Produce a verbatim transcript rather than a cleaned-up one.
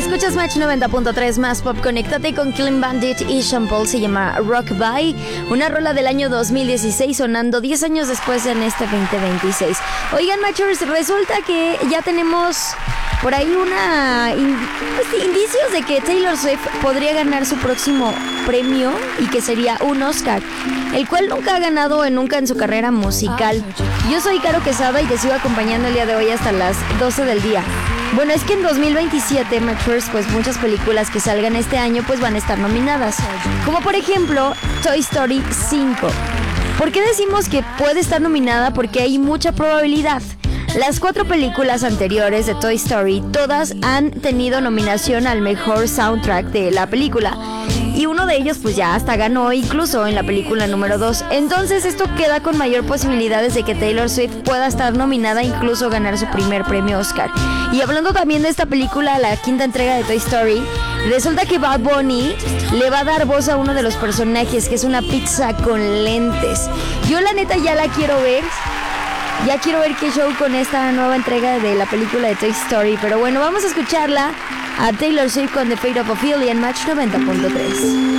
Escuchas Match noventa punto tres más pop. Conéctate con Clean Bandit y Sean Paul. Se llama Rock By, una rola del año dos mil dieciséis, sonando diez años después en este veinte veintiséis. Oigan, Matchers, resulta que ya tenemos por ahí una in, pues, indicios de que Taylor Swift podría ganar su próximo premio y que sería un Oscar, el cual nunca ha ganado en nunca en su carrera musical. Yo soy Caro Quesada y te sigo acompañando el día de hoy hasta las doce del día. Bueno, es que en dos mil veintisiete, Matchers, pues muchas películas que salgan este año pues van a estar nominadas, como por ejemplo Toy Story cinco. ¿Por qué decimos que puede estar nominada? Porque hay mucha probabilidad. Las cuatro películas anteriores de Toy Story, todas han tenido nominación al mejor soundtrack de la película. Y uno de ellos pues ya hasta ganó incluso en la película número dos. Entonces esto queda con mayor posibilidades de que Taylor Swift pueda estar nominada e incluso ganar su primer premio Oscar. Y hablando también de esta película, la quinta entrega de Toy Story, resulta que Bad Bunny le va a dar voz a uno de los personajes, que es una pizza con lentes. Yo la neta ya la quiero ver. Ya quiero ver qué show con esta nueva entrega de la película de Toy Story. Pero bueno, vamos a escucharla a Taylor Swift con The Fate of Ophelia en Match noventa punto tres.